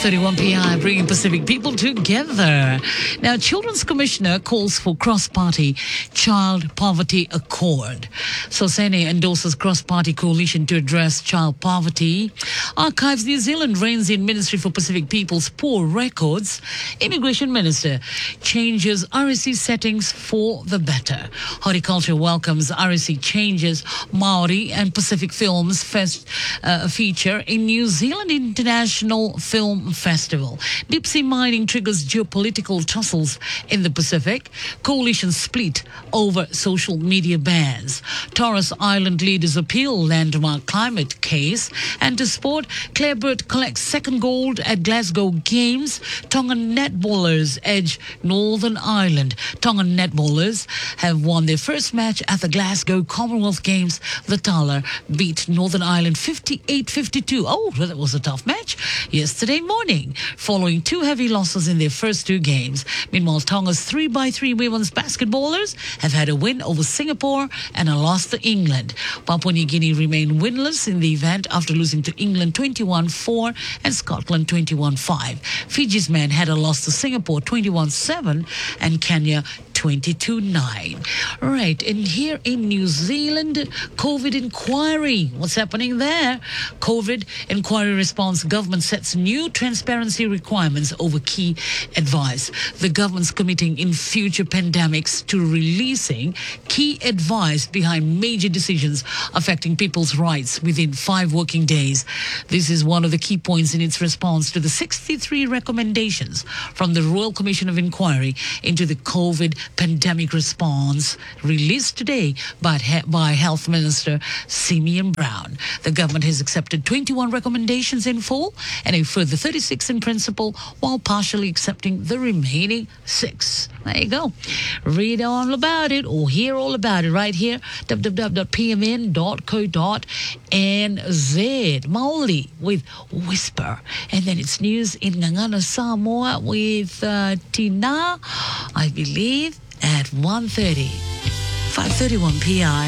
5:31 p.m. bringing Pacific people together. Now, Children's Commissioner calls for cross-party child poverty accord. Sosene endorses cross-party coalition to address child poverty. Archives New Zealand reins in Ministry for Pacific People's poor records. Immigration Minister changes RSC settings for the better. Horticulture welcomes RSC changes Maori and Pacific Films feature in New Zealand International Film Festival. Deep sea mining triggers geopolitical tussles in the Pacific. Coalition split over social media bans. Torres Island leaders appeal landmark climate case. And to sport, Claire Burt collects second gold at Glasgow Games. Tongan netballers edge Northern Ireland. Tongan netballers have won their first match at the Glasgow Commonwealth Games. The Thaler beat Northern Ireland 58-52. Oh, that was a tough match yesterday morning, following two heavy losses in their first two games. Meanwhile, Tonga's 3x3 women's basketballers have had a win over Singapore and a loss to England. Papua New Guinea remained winless in the event after losing to England 21-4 and Scotland 21-5. Fiji's men had a loss to Singapore 21-7 and Kenya 22-9. Right, and here in New Zealand, COVID inquiry. What's happening there? COVID inquiry response. Government sets new transparency requirements over key advice. The government's committing in future pandemics to releasing key advice behind major decisions affecting people's rights within 5 working days. This is one of the key points in its response to the 63 recommendations from the Royal Commission of Inquiry into the COVID pandemic response released today by Health Minister Simeon Brown. The government has accepted 21 recommendations in full and a further 36 in principle, while partially accepting the remaining 6. There you go. Read all about it or hear all about it right here, www.pmn.co.nz. Maoli with Whisper. And then it's news in Ngangana, Samoa with Tina, I believe, at 1:30. 5:31 p.m.